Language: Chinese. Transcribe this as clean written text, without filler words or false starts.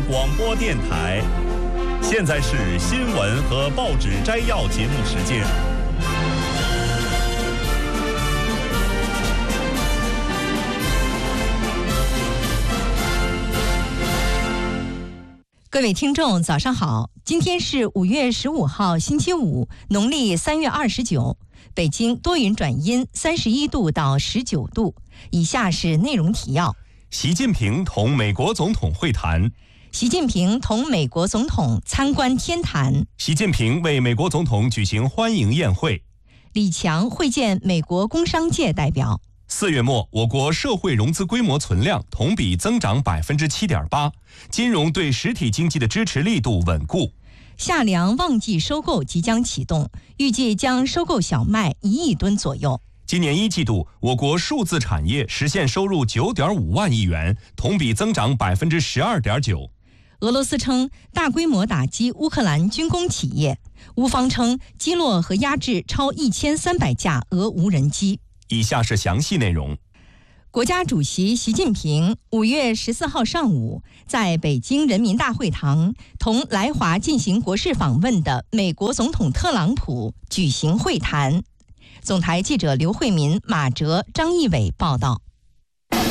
广播电台。现在是新闻和报纸摘要节目时间。 各位听众，早上好！今天是5月15号，星期五，农历3月29。北京多云转阴，31度到19度。以下是内容提要： 习近平同美国总统会谈。 习近平同美国总统参观天坛。 习近平为美国总统举行欢迎宴会。 李强会见美国工商界代表。 4月末，我国社会融资规模存量同比增长7.8%，金融对实体经济的支持力度稳固。 夏粮旺季收购即将启动，预计将收购小麦1亿吨左右。 今年1季度，我国数字产业实现收入9.5万亿元，同比增长12.9%。 俄罗斯称大规模打击乌克兰军工企业，乌方称击落和压制超1300架俄无人机。 以下是详细内容。 国家主席习近平5月14号上午在北京人民大会堂同来华进行国事访问的美国总统特朗普举行会谈。总台记者刘慧民、马哲、张义伟报道。